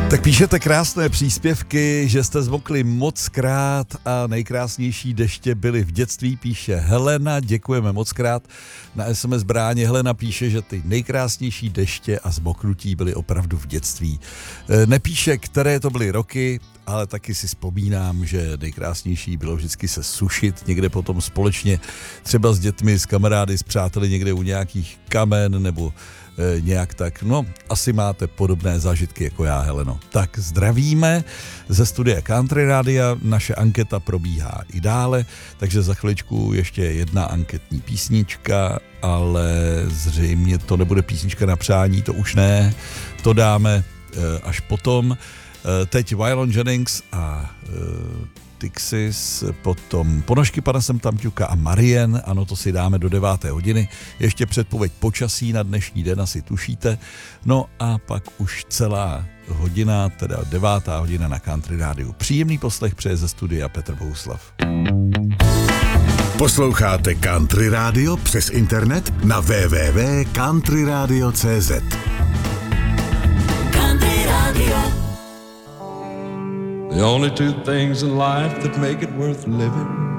Tak píšete krásné příspěvky, že jste zmokli mockrát a nejkrásnější deště byly v dětství, píše Helena, děkujeme mockrát. Na SMS Bráně Helena píše, že ty nejkrásnější deště a zmoknutí byly opravdu v dětství. Nepíše, které to byly roky, ale taky si vzpomínám, že nejkrásnější bylo vždycky se sušit někde potom společně, třeba s dětmi, s kamarády, s přáteli někde u nějakých kamen nebo nějak tak. No, asi máte podobné zážitky jako já, Heleno. Tak zdravíme ze studia Country Rádia, naše anketa probíhá i dále, takže za chviličku ještě jedna anketní písnička, ale zřejmě to nebude písnička na přání, to už ne, to dáme až potom. Teď Waylon Jennings a Dixis, potom Ponožky pana Semtamťuka a Marien, ano, to si dáme do 9. hodiny. Ještě předpověď počasí na dnešní den, asi tušíte. No a pak už celá hodina, teda 9. hodina na Country Rádiu. Příjemný poslech přeje ze studia Petr Bohuslav. Posloucháte Country Rádio přes internet na www.countryradio.cz. Country Radio. The only two things in life that make it worth living